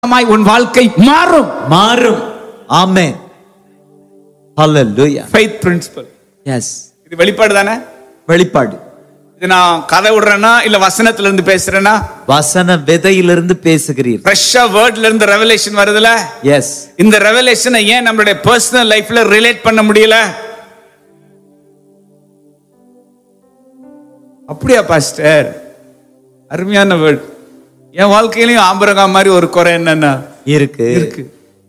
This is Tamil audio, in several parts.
உன் வாழ்க்கை மாறும். மாறும். ஆமென். ஹalleluya. Faith principle. Yes. இது வெளிப்பாடு தானே? வெளிப்பாடு. இது நான் கதை விடுறேனா இல்ல வசனத்துல இருந்து பேசுறேனா? வசன விதையிலிருந்து பேசுகிறீர். ஃப்ரெஷ்ஷா வேர்ட்ல இருந்து ரெவலேஷன் வருதுல? எஸ். இந்த ரெவலேஷனை ஏன் நம்மளுடைய பர்சனல் லைஃப்ல ரிலேட் பண்ண முடியல? அப்படியா பாஸ்டர்? அருமையான வேர்ட். என் வாழ்க்கையிலையும் ஆபிரகாம் மாதிரி ஒரு குறை என்னன்னா இருக்கு.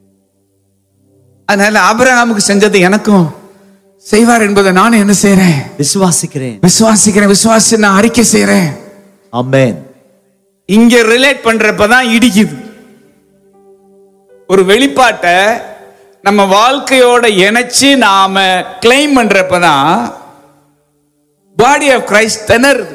அதனால ஆபிரகாமுக்கு செஞ்சது எனக்கும் செய்வார் என்பதை நான் என்ன செய்றேன்? விசுவாசிக்கிறேன். விசுவாசி நான் அறிக்கை செய்றேன். ஆமென். இங்க ரிலேட் பண்றப்பதான் இடிக்குது. ஒரு வெளிப்பாட்டை நம்ம வாழ்க்கையோட இணைச்சு நாம கிளைம் பண்றப்பதான் பாடி ஆஃப் கிரைஸ்ட் திணறுது.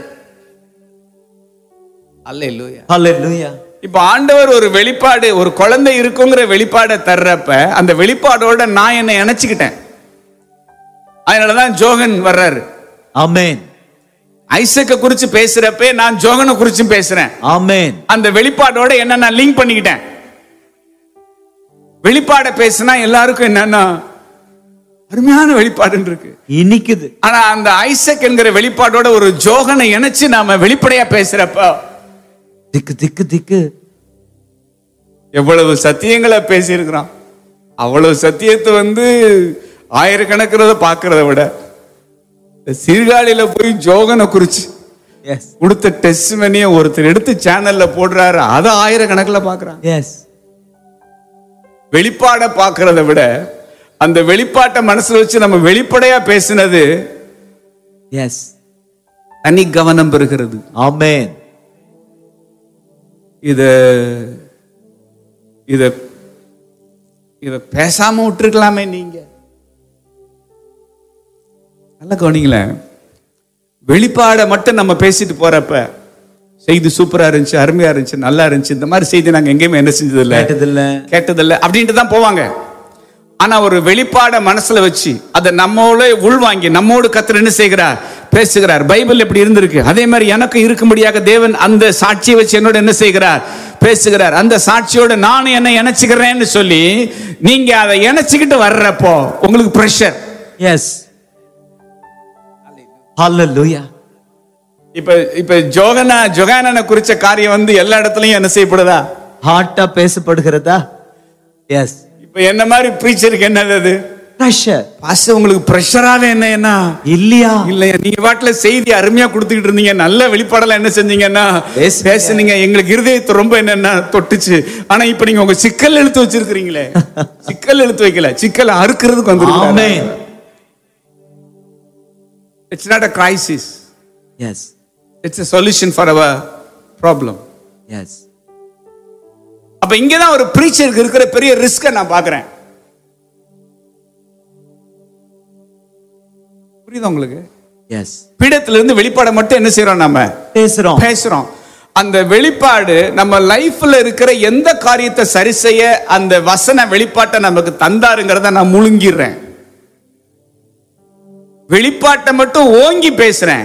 அல்லேலூயா. ஹalleluya. இப்ப ஆண்டவர் ஒரு வெளிப்பாடு, ஒரு குழந்தை இருக்குங்கிற வெளிப்பாடை தர்றப்ப அந்த வெளிப்பாடோட நான் என்ன இணைச்சுக்கிட்டேன். அதனாலதான் ஜோகன் வர்றாரு. ஆமென். ஐசக்க குறிச்சு பேசுறப்ப நான் ஜோகனை குறிச்சும் பேசுறேன். ஆமென். அந்த வெளிப்பாடோட என்ன நான் லிங்க் பண்ணிக்கிட்டேன். வெளிப்பாட பேசினா எல்லாருக்கும் என்னன்னா அருமையான வெளிப்பாடு இருக்கு, இனிக்குது. ஆனா அந்த ஐசக் என்கிற வெளிப்பாடோட ஒரு ஜோகனை இணைச்சு நாம வெளிப்படையா பேசுறப்ப திக்கு திக்கு திக்கு. எவ்வளவு சத்தியங்களை பேசி இருக்கிறான். அவ்வளவு சத்தியத்தை ஆயிரக்கணக்கிறத பாக்குறத விட சீர்காழியில போய் ஜோகனை குறிச்சு கொடுத்த டெஸ்டிமனிய ஒருத்தர் எடுத்து சேனல்ல போடுறாரு, அதை ஆயிரக்கணக்கில் பாக்குறான். வெளிப்பாட பாக்குறத விட அந்த வெளிப்பாட்டை மனசுல வச்சு நம்ம வெளிப்படையா பேசினது தனி கவனம் பெறுகிறது. ஆமென். இத பேசாம விட்டுருக்கலாமே. நீங்க நல்ல கவனிங்களேன். வெளிப்பாட மட்டும் நம்ம பேசிட்டு போறப்ப செய்தி சூப்பரா இருந்துச்சு, அருமையா இருந்துச்சு, நல்லா இருந்துச்சு, இந்த மாதிரி செய்தி நாங்க எங்கேயுமே என்ன செஞ்சதில்லை, கேட்டதில்லை அப்படின்ட்டு தான் போவாங்க. ஆனா ஒரு வெளிப்பாட மனசுல வச்சு அதை நம்மோட உள்வாங்கி நம்மோடு கர்த்தர் என்ன செய்கிறார்? பேசுகிறார். பைபிள் எப்படி இருந்திருக்கு அதே மாதிரி எனக்கு இருக்கும்படியாக தேவன் அந்த சாட்சியை வச்சு என்னோட என்ன செய்கிறார்? பேசுகிறார். அந்த சாட்சியோட நானும் என்ன இணைச்சுக்கிறேன்னு சொல்லி நீங்க அதை இணைச்சுக்கிட்டு வர்றப்போ உங்களுக்கு பிரஷர். எஸ். ஹalleluya. இப்ப ஜோகானனை குறிச்ச காரியம் எல்லா இடத்துலயும் என்ன செய்யப்படுதா? ஹார்ட்டா பேசப்படுகிறதா? எஸ். இப்ப என்ன மாதிரி பிரீச்சருக்கு என்னது? பிரஷர். பாஸ்டர் உங்களுக்கு பிரஷரால என்ன இல்லையா? இல்லையா? நீங்க வாட்டில செய்தி அருமையா கொடுத்துக்கிட்டு இருந்தீங்க, நல்ல வெளிப்பாடெல்லாம் என்ன செஞ்சீங்கன்னா பேசுனீங்க, எங்களுக்கு இருதயத்தை ரொம்ப என்னன்னா தொட்டுச்சு. ஆனா இப்ப நீங்க உங்க சிக்கல் எழுத்து வச்சிருக்கீங்களே, சிக்கல் எழுத்து வைக்கல, சிக்கல் அறுக்கிறதுக்கு வந்துருக்கீங்க. ஆமென். It's not a crisis. Yes. It's a solution for our problem. Yes. அப்ப இங்கதான் ஒரு பிரீச்சருக்கு இருக்கிற பெரிய ரிஸ்க நான் பாக்குறேன். புரியுதா உங்களுக்கு? எஸ். பீடத்துல இருந்து வெளிப்பாட மட்டும் என்ன செய்யறோம்? நாம பேசுறோம். அந்த வெளிப்பாடு நம்ம லைஃப்ல இருக்கிற எந்த காரியத்தை சரி செய்ய அந்த வசன வெளிப்பாட்டை நமக்கு தந்தாருங்கிறத நான் முழுங்கிடுறேன். வெளிப்பாட்டை மட்டும் ஓங்கி பேசுறேன்.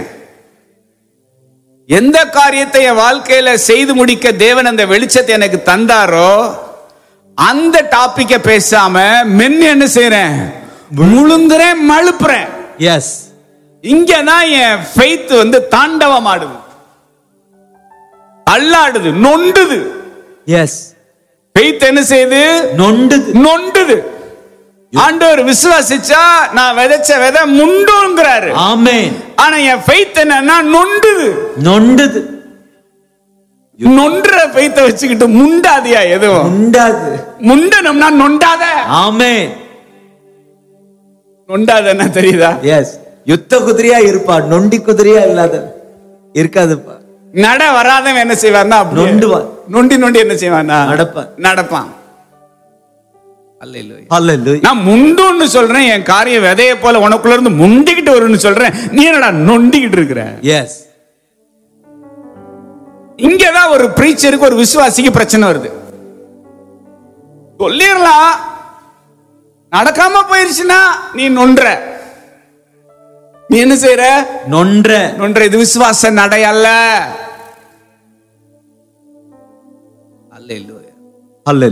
எந்த காரியத்தை என் வாழ்க்கையில செய்து முடிக்க தேவன் அந்த வெளிச்சத்தை எனக்கு தந்தாரோ அந்த டாபிக்க பேசாம மென்னு என்ன செய்றேன்? முழுங்குறேன், மழுப்புறேன். எஸ். இங்கதான் என் ஃபெய்த் தாண்டவம் ஆடுது, அல்லாடுது, நொண்டுது. எஸ். ஃபெய்த் என்ன செய்யுது? நொண்டுது. ஆண்டவர் விசுவாசிச்சா நான் விதைச்ச விதை முண்டுங்கிறாரு. ஆமென். ஆனா என் ஃபெய்த் என்னன்னா நொண்டுது. நொண்டுற ஃபெய்த்தை வச்சுக்கிட்டு முண்டாதியா? எதுவும் முண்டாது. முண்டனம்னா நொண்டாத. ஆமென். நொண்டாத என்ன தெரியுதா? எஸ். யுத்த குதிரையா இருப்பா, நொண்டி குதிரையா இல்லாத இருக்காதுப்பா. நட வராதவன் என்ன செய்வார்னா நொண்டுவான். நொண்டி என்ன செய்வானா? நடப்பான். அல்லேலூயா. நான் முண்டுன்னு சொல்றேன், என் காரியம் விதைய போல உனக்குள்ள இருந்து முண்டிக்கிட்டு வரும்னு சொல்றேன், நீ என்னடா நொண்டிக்கிட்டு இருக்கிற? எஸ். இங்கதான் ஒரு பிரீச்சருக்கு, ஒரு விசுவாசிக்கு பிரச்சனை வருது. சொல்லிடலாம், நடக்காம போயிருச்சுன்னா நீ நொன்ற. நீ என்ன செய்யற? நொன்ற. இது விசுவாச நடை அல்ல. அல்லேலூயா. அல்ல